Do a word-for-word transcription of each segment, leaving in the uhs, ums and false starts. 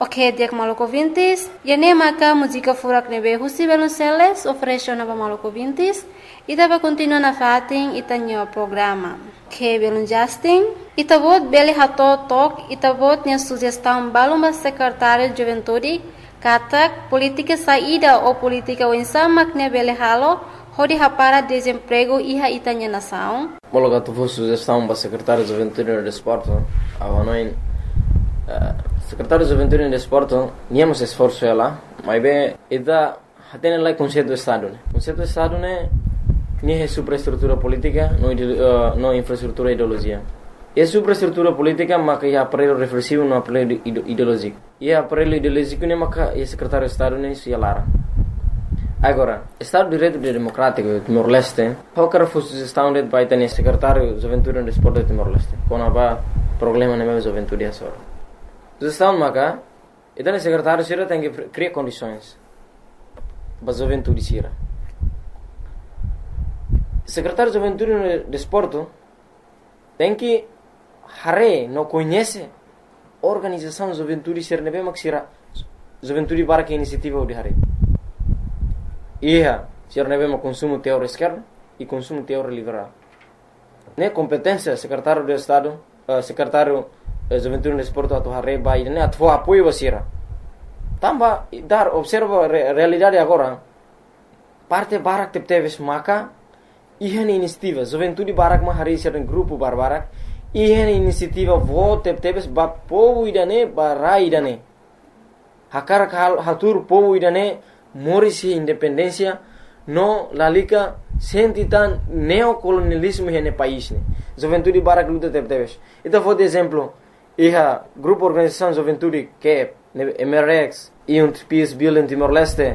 Ok, dia Maluco Vintis. E nem maka música furak nebe husi Belonceles oferece na Maluco Vintis. E dava continua na fatin itanyo programa. Que Belon Justin. Itabot beli hato tok itabot nya sugestão baluma secretário de Juventude katak política saída ou política wensamak ne beli halo hodi hapara desemprego iha itanya nação. Mologa tu fosse sugestão para secretário de Juventude e Desporto. Avanoin secretário de Juventude e Desporto niamos esforço ela, mas bem ida hatene lá conceito do Estado, né? Conceito do Estado né nie superestrutura política, não uh, não infraestrutura ideologia. E superestrutura política maka ia aparelho reflexivo no aparelho ideológico. E aparelho ideológico ne maka ia secretário de Estado ne se lara. Agora, Estado de Direito Democrático Timor-Leste, qualquer fosse sugestão de vai ter secretário de Juventude e Desporto de Timor-Leste. Quando há problema na minha juventude é só. Sugestão maka, então o secretário sira tem que criar condições para a juventude sira. Secretário de Juventude e Desporto tem que hare não conhece organização de juventude sira nebe mak sira juventude para que iniciativa de hare. Ia sira nebe mak consumo teor esquerdo e consumo teor liberal. Ne competência secretário de Estado, uh, secretário de Juventude e Desporto atu hare ba ne atu apoio basira. Tamba dar observa re, realidade agora. Parte barak tep teves maka ihan inisiativa juventude barak ma hari sira grupo barbarak ihan inisiativa vote tep tebes ba povo idane barai idane hakar kal hatur povo idane morisi independência no lalika sentitan neocolonialismo hene país ne juventude barak luta tep tebes ita for exemplo iha grupo organização juventude que M R X e um Peace Building Timor-Leste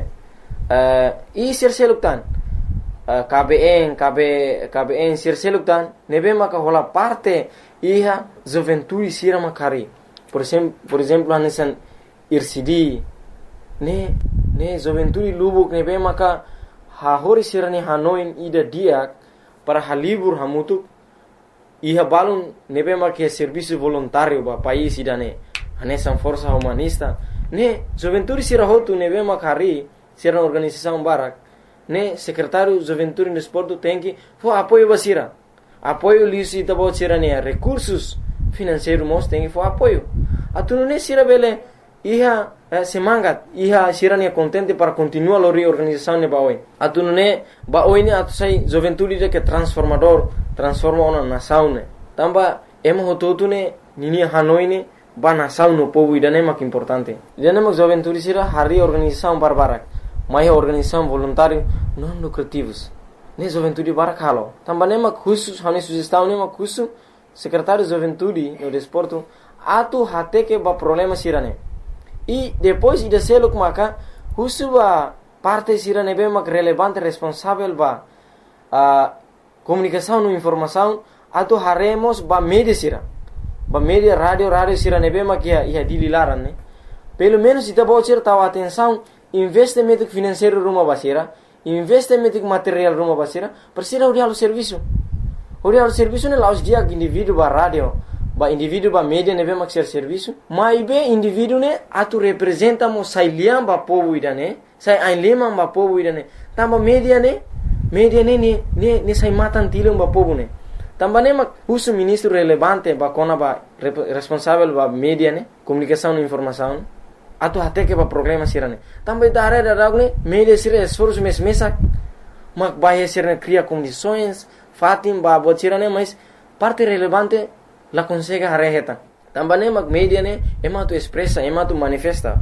uh, e serseluktan Uh, K B N, K B, K B N, sir seluktan, nebe maka hola parte iha juventude sira makari. Por exemplo, por exemplo, hanesan ircidi, ne, ne juventude lubuk nebe maka hahori sira ne hanoin ida diak para halibur hamutuk iha balun nebe maka serviço voluntário ba país ida ne hanesan força humanista, ne juventude sira hotu nebe makari sira organização barak. Ne secretário de Juventude e Desporto tem que for apoio basira, apoio lisi tabo sira ne recursos financeiros mos tem que for apoio. Atu ne sira bele iha eh, semangat iha sira ne contente para continuar a reorganização ne baoi. Atu ne baoi ne atu sai Juventude de que transformador transforma uma nação ne. Tamba emo hototu ne nini Hanoi ne ba nação no povo idane mak importante. Idane mak Juventude sira hari organização barbarak. Mai organização voluntária não lucrativos. Ne juventude barakalo. Também mak khusus hane sugestão ne mak khusus secretário de juventude e desporto atu hate que ba problema sirane. E depois ida seluk maka khusus ba parte sirane be mak relevante responsável ba a comunicação e informação atu haremos ba media sira. Ba media rádio rádio sirane be mak ia ia dililaran ne. Pelo menos ida bo cer tahu atenção investimento financeiro rumah basira, investimento material rumah basira, persira urial serviço. Urial serviço ne laus dia indivíduo ba radio, ba indivíduo ba media nebe mak ser serviço, mai be indivíduo ne atu representa mo sai liam ba povo idane, sai ai lema ba povo idane. Tamba media ne, media ne ne ne, ne sai matan tilum ba povo ne. Tamba ne mak uso ministro relevante ba kona ba responsável ba media ne, comunicação e informação. Atu hate que ba problema sirane. Também da área da ragne media sira esforço mes mesak mak baia sirane cria condições fatim ba bot sirane mas parte relevante la consegue hareheta. Também mak media ne ema tu expressa ema tu manifesta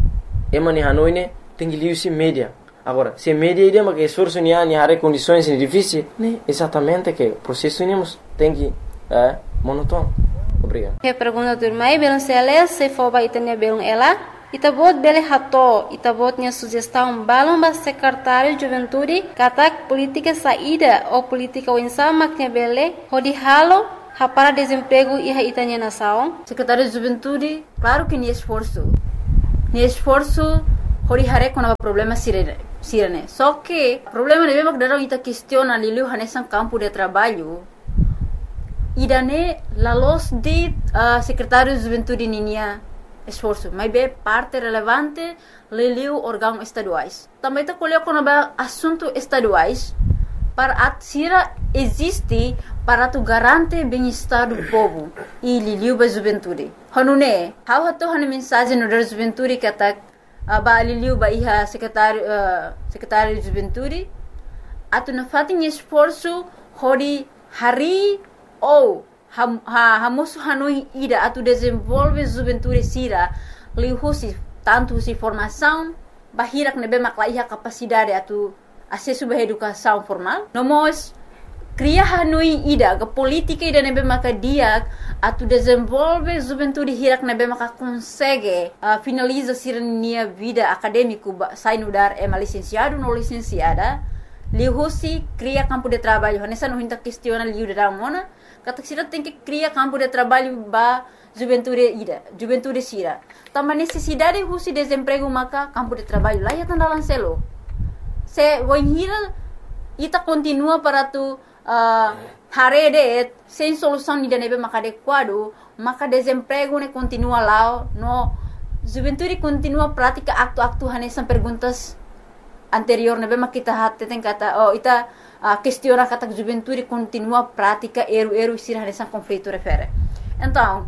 ema ni Hanoi ne tem liusi media. Agora se media ide mak esforço ni ani hare condições difíceis ne exatamente que processo nemos tem que é monótono. Obrigado. Que pergunta do mai Belonceles se for ba itanya belong ela. Itabot bele hato, itabotnya sugestão balão ba secretário de juventude, katak política saída ou política wensamak nya bele, hodi halo, hapara desemprego e itanya nação. Secretário de juventude, claro que ni esforço. Ni esforço, hodi hare com o problema sirene. Sirene. Só que, problema ne bebak darong ita questiona liliu hanesan campo de trabalho. Idane, la los de uh, secretário de juventude ninia. esforço, mas é parte relevante liliu órgãos estaduais. Também está colhendo quando é assunto estaduais para a tira existe para tu garante bem-estar do povo e liliu ba juventude. Hanune, how hato hana mensagem no da juventude que atak ba liliu ba iha secretário uh, secretário de juventude atu na fatin esforço hori hari ou hamoso hanui ida atu desenvolve juventude sira lihusi tanto si formação bahirak nebe maklaiha capacidade atu acesso à educação formal nomos cria hanui ida ga política ida nebe maka dia atu desenvolve juventude hirak nebe maka consegue uh, finaliza sira nia vida acadêmico sai no dar é licenciado no licenciada lihusi cria campo de trabalho nessa não hinta questiona liu da mona kata sira tem que criar campo de trabalho ba juventude ida juventude sira também necessidade husi desemprego maka campo de trabalho lá ya tanda lancelo se voinhira ita continua para tu uh, harede sem solução ida nebe maka adequado maka desemprego ne continua lá no juventude continua prática acto-acto hanesan perguntas anterior nebe maka kita hatte tem kata oh ita a questão kata juventude continua prática eru-eru sira hanesan conflito refere então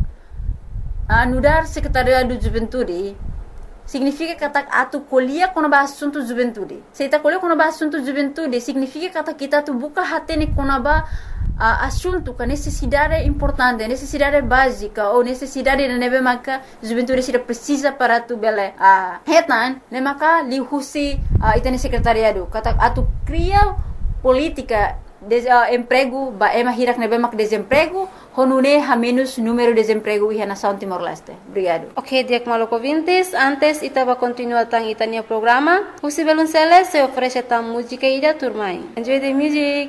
a nudar secretariado de juventude significa kata atu colhia quando ba assunto juventude se ita colhia quando ba assunto juventude significa kata kita tu buka hatene quando ba uh, assunto com necessidade importante necessidade básica ou necessidade de nebe maka juventude sira precisa para tu bele a uh, hetan ne maka lihusi uh, itane secretariado kata atu cria política de uh, emprego ba ema hirak nebe mak desemprego honune ha menos número de desemprego e nação Timor-Leste. Obrigado. Ok, Diak Maloko Vintes, antes itaba continua tang itania programa. Husi Belunceles se oferece tang música ida turmai. Enjoy the music.